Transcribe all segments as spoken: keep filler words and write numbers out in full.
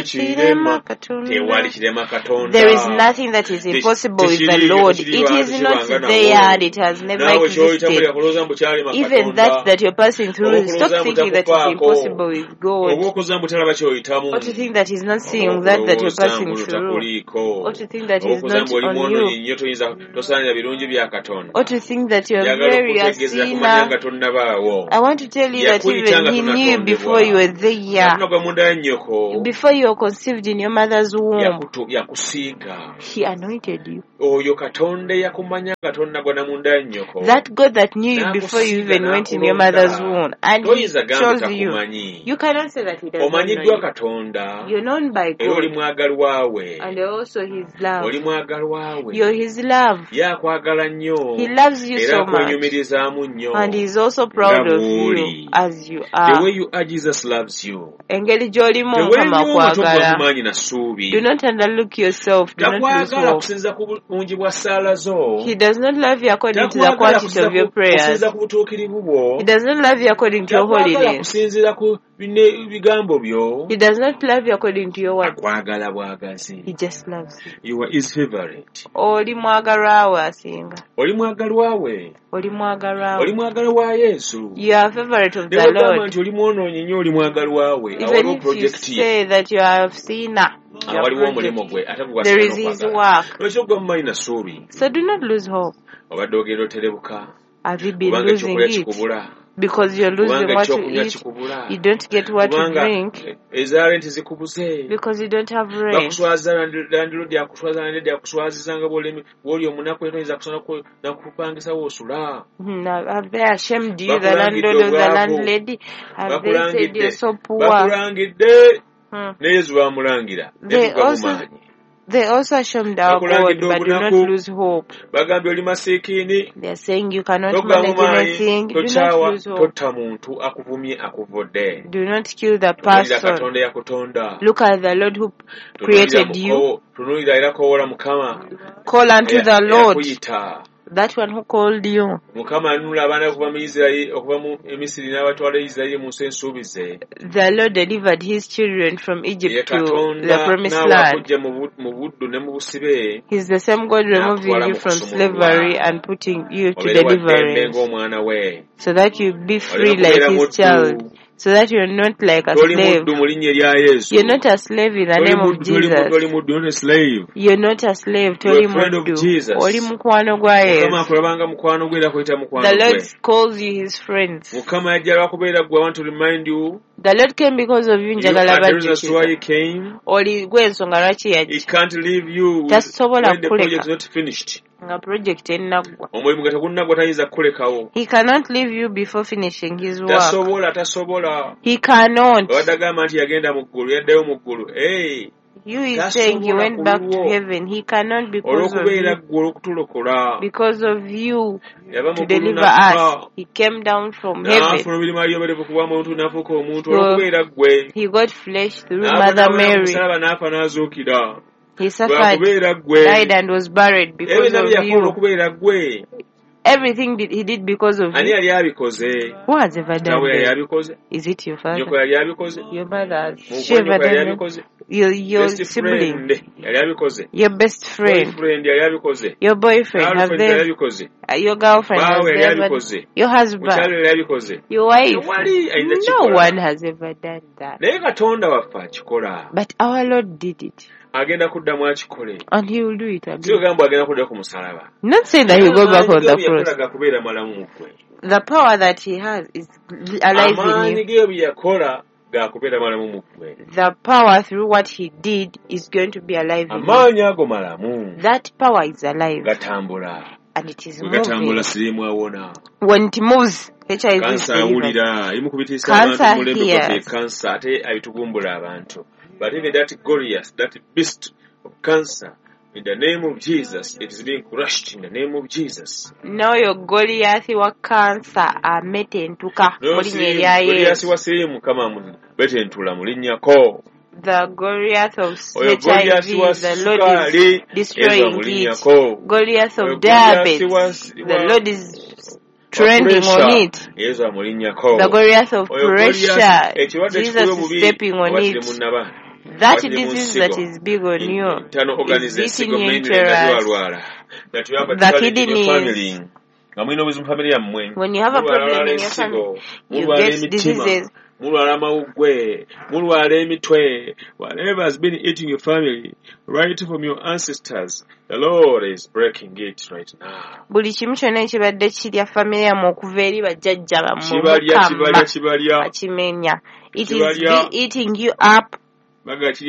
There is nothing that is impossible with the Lord. It is not there and it has never existed. Even that that you're passing through, stop thinking that is impossible with God. Or to think that He's not seeing that that you're passing through. Or to think that He's not on you. Or to think that you're very a sinner. I want to tell you that even He knew you before you were there. Before you were conceived in your mother's womb, He anointed you. That God that knew you before you even went in your mother's womb, and He chose you. You cannot say that He does not know you. You're known by God, and you're also His love. You're His love. He loves you so much, and He's also proud of you as you are. The way you are, Jesus loves you. Engeli gy'olimu Mukama akwagala. Do not underlook yourself. Do not lose hope. He does not love you according to the quantity of your prayers. He does not love you according to your holiness. He does not love you according to your words. He just loves you. You are His favorite. Oli mwagalwa we asinga. Oli mwagalwa we. Oli mwagalwa we. Oli mwagalwa wa Yesu. You are a favorite of the Lord. Oli mwonoonyi nnyo oli mwagalwa we. Even if you say that you are a sinner, there is His work. So do not lose hope. Have you been losing it? Because you're losing what to eat, you don't get what to drink, because you don't have rent. Mm, have they ashamed you, the landlord or the landlady? Have they said you're so poor? Hmm. They also They also ashamed our God, but do not lose hope. They are saying you cannot manage anything. Do not lose hope. Do not kill the person. Look at the Lord who created you. Call unto the Lord. That one who called you. The Lord delivered His children from Egypt to the promised land. He's the same God removing you from slavery and putting you to deliverance, so that you be free like His child. So that you're not like a slave. You're not a slave in the name of Jesus. You're not a slave. The Lord calls you His friends. The Lord came because of you. He can't leave you. The project is not finished. He cannot leave you before finishing His work. He cannot. You is saying He went back to heaven. He cannot because of you. Because of you to deliver us. He came down from heaven. So He got flesh through Mother Mary. He suffered, died and was buried because of you. Everything did, He did because of you. Who has ever done that? Is it your father? Your mother? She ever done that? Your, your sibling? Your best friend? Your boyfriend? Have they? Your girlfriend? Has they ever? Your husband? Your wife? No one has ever done that. But our Lord did it. And He will do it again. Not saying that He will go back on the cross. The power that He has is alive in you. The power through what He did is going to be alive in you. That power is alive. And it is moving. When it moves, H I V is delivered. Cancer hears. But even that Goliath, that beast of cancer, in the name of Jesus, it is being crushed in the name of Jesus. No, your Goliath wa cancer amete ntuka. Goliath wa sirimu kama mbete ntula mulinya ko. The Goliath of H I V, the Lord is destroying it. Goliath of diabetes, the Lord is trending on it. The Goliath of pressure, Jesus is stepping on it. that disease that is big on you is eating your uterus, the kidneys. When you have a problem in your family, you get diseases. Whatever has been eating your family, right from your ancestors, the Lord is breaking it right now. Buli kimu kyonna ekibadde kirya family yammwe okuva eri bajjajja bammwe bakimenya. It is eating you up. It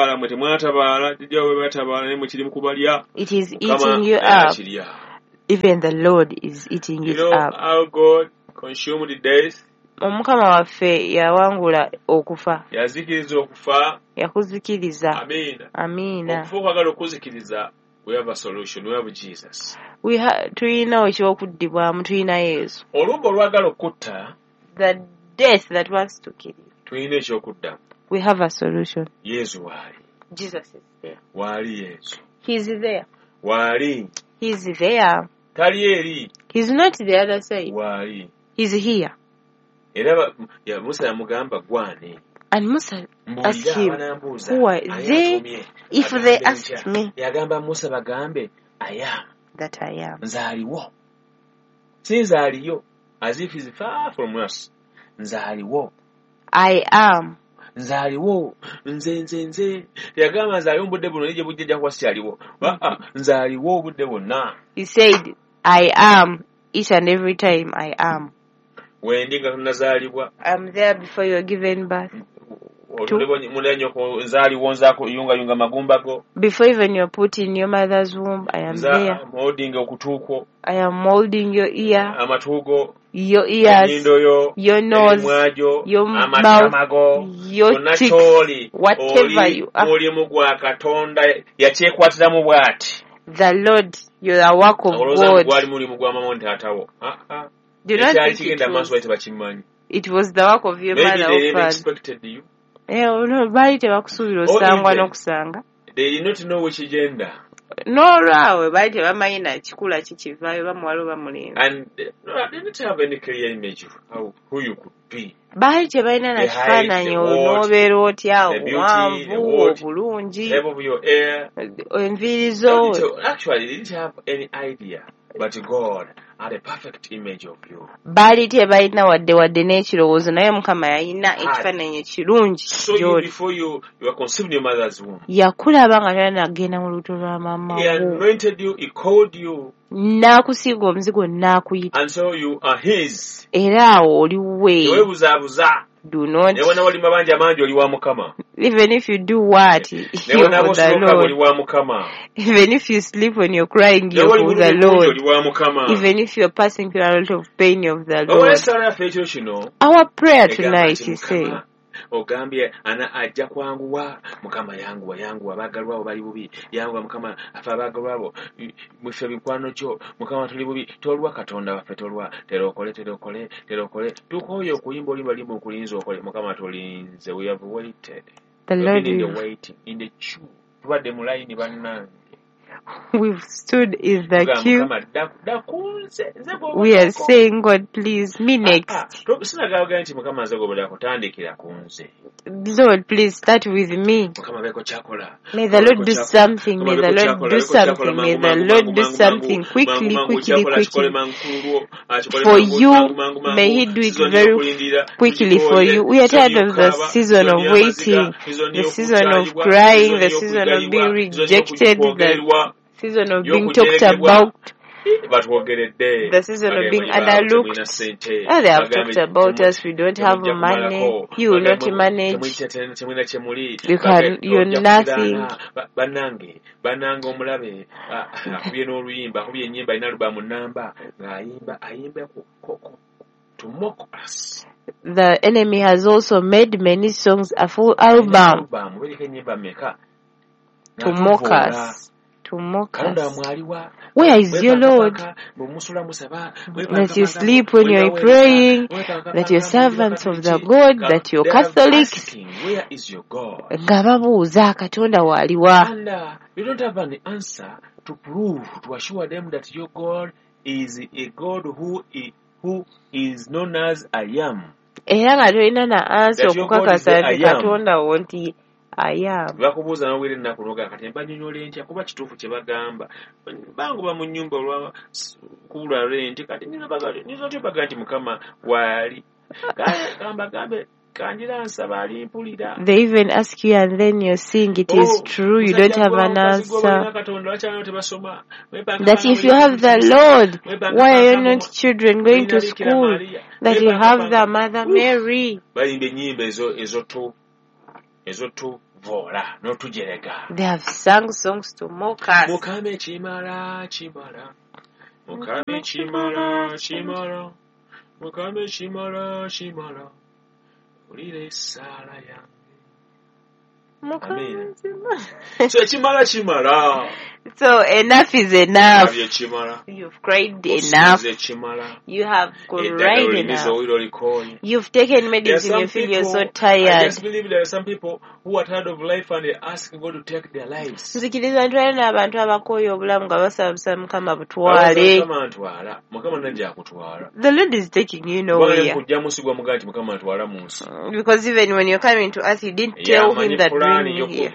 is eating you up. Even the Lord is eating you it know, up. Our God consumed death. Omukama waffe yawangula okufa. Yazikiriza okufa. Yakuzikiriza. Amina. Amina. Okufa kwagala okuzikiriza. We have a solution. We have Jesus. We have tulina ekyokuddibwamu, tulina Yesu. Olumba olwagala okutta. The death that wants to kill you. Tulina ekyokuddamu. We have a solution. Yesu waali. Jesus is there. Waali Yesu. He is there. Waali. He is there. Tali eri. He is not the other side. Waali. He is here. Era ya Musa yamugamba gwane. And Musa asked him, who are they? If they asked me, yagamba Musa bagambe, I am. That I am. Nzaliwo. Si nzaliyo. As if he's far from us. Nzaliwo. I am. Nzaliwo. Nze nze nze. Yagamba nzaliwo budde buno nije bujja kwa sialiwo. Ah, nzaliwo budde bonna. He said, I am. Each and every time I am. Wendi nga tunazalibwa. I'm there before you are given birth. Before even you're put in your mother's womb, I am there. I am molding your ear, your ears, your nose, your mouth, your cheeks, whatever you are. The Lord, you're the work of God. Do not think it was, it was the work of your Maybe mother they or father. expected you. Eh, no, baali tebakusuubira osangwa n'okusanga. They did not know which gender. N'olwawe baali tebamanyi na kikula kikivaayo bamuwala bamulinda. And no, I didn't have any clear image of how, who you could be. Baali tebalina na kifaananyi onoobeera otya owanvu obulungi enviiri zo. Actually, they didn't have any idea, but God had a perfect image of you. Baali tebalina wadde wadde n'ekirowoozo naye Mukama yalina ekifaananyi ekirungi. So you, before you, you were conceived in your mother's womb. Yakulaba nga tera nagenda mu lubuto lwa mama wo. He anointed you, he called you. N'akusiiga omuzigo n'akuyita. And so you are his. Era awo oli we. Tewebuzaabuza. Do not. Even if you do what, you're for the Lord. Even if you sleep when you're crying, you're for the Lord. Even if you're passing through a lot of pain, you're of the Lord. Our prayer tonight is saying, ogambye ana ajja kwanguwa Mukama yanguwa yanguwa bagalwa abo bali bubi yanguwa Mukama afa bagalwa abo mwife bikwano kyo Mukama tuli bubi tolwa Katonda waffe tolwa terokole terokole terokole tukoyo okuyimba olimba limba okulinza okole Mukama tulinze. We have waited. The Lord in the waiting in the queue tubadde mu line bannange. We've stood in the queue. We are saying, God, please, me next. Lord, please start with me. May the Lord do something. May the Lord do something. May the Lord do something quickly, quickly, quickly. For you, may He do it very quickly for you. We are tired of the season of waiting, the season of crying, the season of being rejected, the season of being talked about, the season of being underlooked. Oh, they have talked about us. We don't have money. You will not manage. You can. You're nothing. To mock us. The enemy has also made many songs a full album to mock us. To mock us. Where is your Lord? That you sleep when you are praying, that you're servants of the God, that you're Catholics. Where is your God? And uh, you don't have an answer to prove, to assure them that your God is a God who is, who is known as I am. Era nga tolina na answer okukakasa nti Katonda wo nti I am. Bakubuuza n'obwire ennaku n'ogaa kati mbanyonyola entya kuba kituufu kye bagamba bangoba mu nnyumba olwa kuula renti kati nizo tebaga nti Mukama waali gamba gambe kandira nsaba alimpulira. They even ask you and then you're saying it is oh, true, you don't have an answer. That if you have the Lord, why are you not children going to school? That you have the Mother Mary. They have sung songs to mock us. Mukame chimara chimara. Mukame chimara chimara. Mukame chimara chimara. Ulile sala yange. Amen. So chimara chimara. So enough is enough. Chimara. You've cried enough. You have cried enough. You've taken medicine. You feel you're so tired. I just believe there are some people who are tired of life and they ask God to take their lives. Nzikiriza ntwala abantu abakoyo obulamu nga basaba Mukama butwale. The Lord is taking you nowhere. Because even when you're coming to earth, He didn't tell Him that bring me here.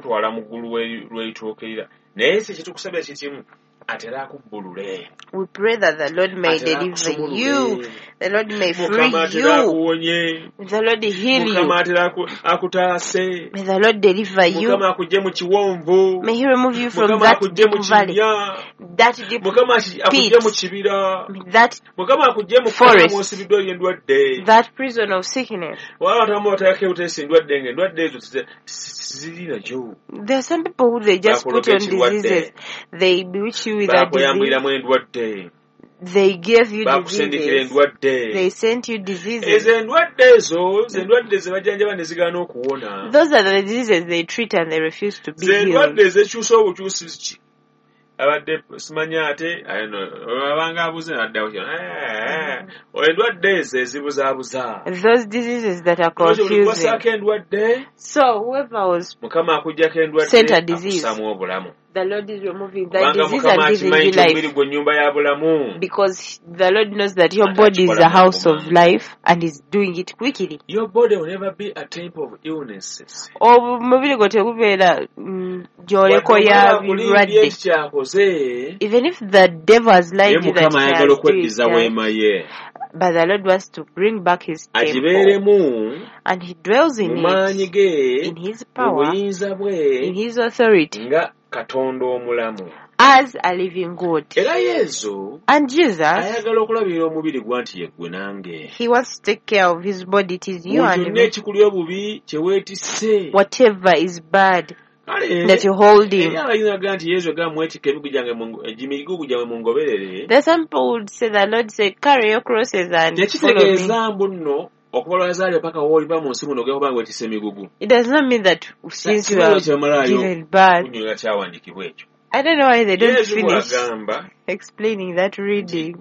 We pray that the Lord may deliver you, the Lord may free you, the Lord heal you, may the Lord deliver you, may He remove you from that deep valley, that deep pit, that forest, that prison of sickness. There are some people who they just put on diseases. They bewitch you with a disease. They gave you diseases. They sent you diseases. Those are the diseases they treat and they refuse to be healed. abadde simanya ate abanga abuze naddawo endwadde ezo ezibuzaabuza. Those diseases that are confusing. So whoever was sent a disease, the Lord is removing that disease and giving you life. Because the Lord knows that your body is a house of life and is doing it quickly. Your body will never be a type of illnesses. Even if the devil has lied to you that he has it, but the Lord wants to bring back His temple, and He dwells in it, in His power, in His authority, as a living God. And Jesus, He wants to take care of His body. It is you and me. Whatever is bad that you hold Him. There's some people would say the Lord said, carry your crosses and follow me. It does not mean that since you are given birth. I don't know why they don't finish explaining that reading.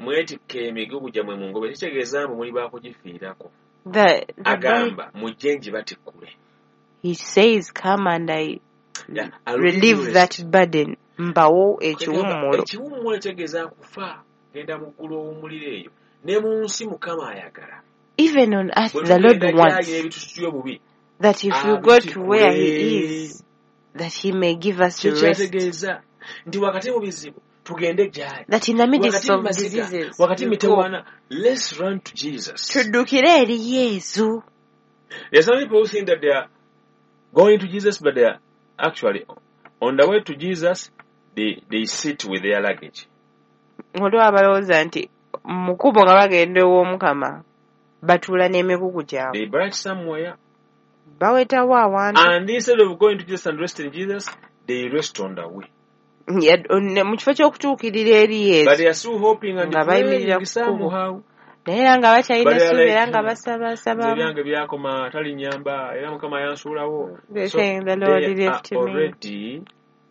The, the He says, come and I Yeah, relieve that burden. Mbawo ekiwummulo. Ekiwummulo kitegeeza kufa genda mu ggulu ow'omuliro eyo ne mu nsi Mukama ayagala. Even on earth the Lord wants that if you go to where He is, that He may give us rest. Nti wakati mu bizibu tugende gy'ali. That in the midst of diseases, wakati mitewana, let's run to Jesus. Tudukire eri Yesu. There are some people who think that they are going to Jesus, but they are actually on the way to Jesus, they they sit with their luggage. Waliwo abalowooza nti mukubo nga bagenda ew'Omukama batuula n'emigugu gyabwe. They branch somewhere. Bawetawo awantu. And instead of going to Jesus and resting in Jesus, they rest on the way. Mu kifo ky'okutuukirira eri Yesu. But they are still hoping and praying somehow. Naye era nga bakyalina essuubi era nga basabasaba. Ebyange byakoma talinnyamba era Mukama yansuulawo. They're saying the Lord left me. Already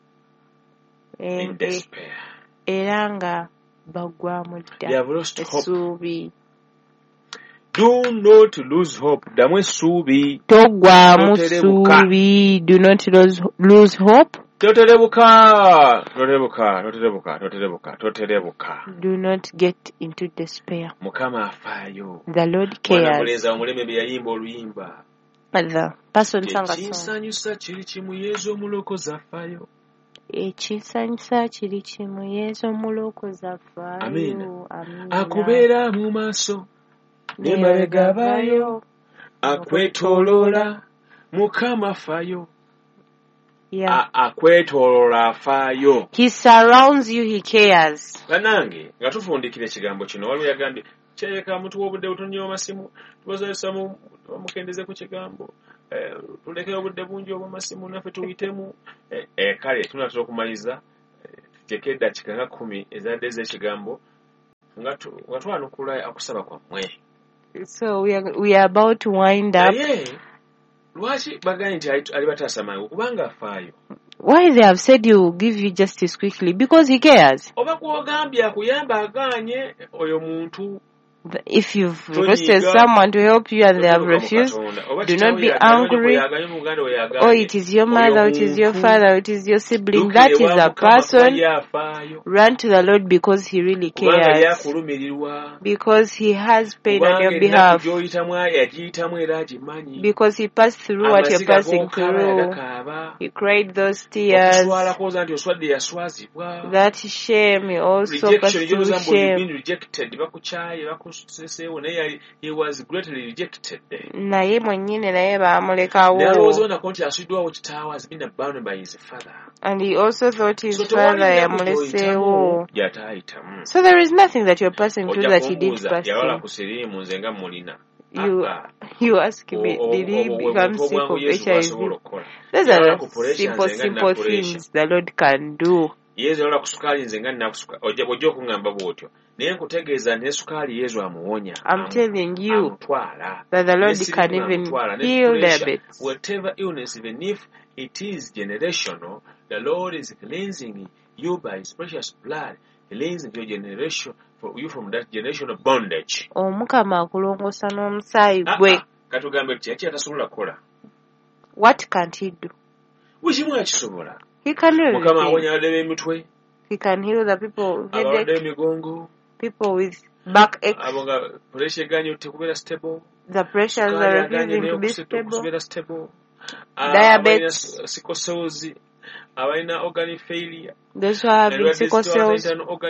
in despair. Era nga bagwamu dda essuubi. Do not lose hope. Damu essuubi. Togwamu ssuubi. Do not lose, lose hope. Toterebuka, toterebuka, toterebuka, toterebuka, toterebuka. Do not get into despair. Mukama afaayo. The Lord cares. Wanamuleza omuleme bye yayimba oluyimba. The person sang a song. Ekinsanyusa kiri kimu Yesu omulokozi afaayo. Ekinsanyusa kiri kimu Yesu omulokozi afaayo. Amina. Akubeera mu maaso n'emabega baayo. Akwetoloola Mukama afaayo. Yeah. Akwetoloola afaayo. He surrounds you, he cares. Banange nga tufundikira ekigambo kino waliwo yagambye kyeka mutu w'obudde butonnya amasimu tubazayisa mu mukendeze ku kigambo tuleke obudde bungi obw'amasimu naffe tuyitemu kale tunatera okumaliza tuteeke eddakiika nga kkumi ezadde ez'ekigambo nga twanukula akusaba kwammwe. So we are, we are about to wind up. Lwaki baganye nti ali bataasa mangu kubanga afaayo. Why they have said he will give you justice quickly? Because he cares. Oba kwogambye akuyamba agaanye oyo muntu. If you've requested someone to help you and they have refused, do not be angry. Oh, it is your mother, it is your father, it is your sibling. That is a person. Run to the Lord because he really cares. Because he has paid on your behalf. Because he passed through what you're passing through. He cried those tears. That shame, he also passed through shame. He was greatly rejected. Naye mwennyine naye baamulekawo. Has been abandoned by his father. And he also thought his father yamuleseewo. So there is nothing that you're passing through that he did pass through. You, you ask me, did he become sick of H I V? Those are simple, simple things the Lord can do. Yesu ola kusukali nze nga nakusuka ojja ojja okungamba bwotyo naye nkutegeeza ne sukali Yesu amuwonya. I'm telling you that the Lord can even heal diabetes. Whatever illness, even if it is generational, the Lord is cleansing you by his precious blood, cleansing your generation for you from that generational bondage. Omukama akulongosa n'omusaayi gwe. Katugambe ki eki atasobola kukola? What can't he do? Wikimu yakisobola. He can heal everything. He can heal the people with headache, people with backache. The pressures are refusing to be stable. Diabetes. Those who have sickle cells.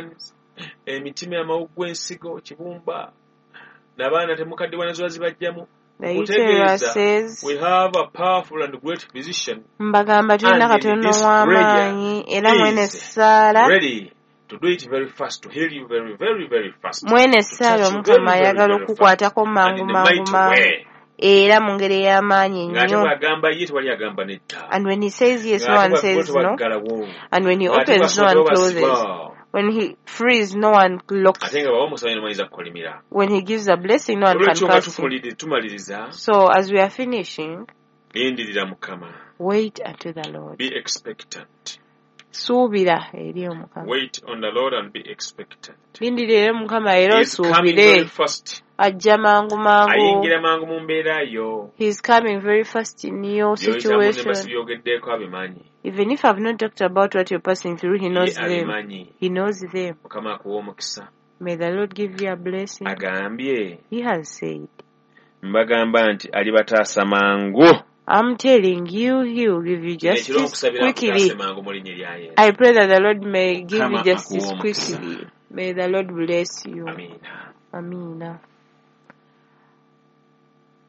The uterus says, we have a powerful and great physician, mbagamba tulina Katonda w'amaanyi era mwene Saala ready to do it very fast, to heal you very, very, very fast. Mwene Saala Omukama ayagala okukwatako mangu mangu mangu era mu ngeri y'amaanyi nnyo. And when he says yes, no one says no. And when he opens, no one closes. When he frees, no one locks. When he gives a blessing, no one can cast him. So as we are finishing, wait unto the Lord. Be expectant. Suubira eri Omukama. Wait on the Lord and be expectant. Lindirira eri Omukama era osuubire. Ajja mangu mangu. Ayingira mangu mu mbeera yo. He is coming very fast in your situation. Even if I've not talked about what you're passing through, he knows them. He knows them. May the Lord give you a blessing. He has said, I'm telling you, he will give you justice quickly. I pray that the Lord may give you justice quickly. May the Lord bless you. Amina.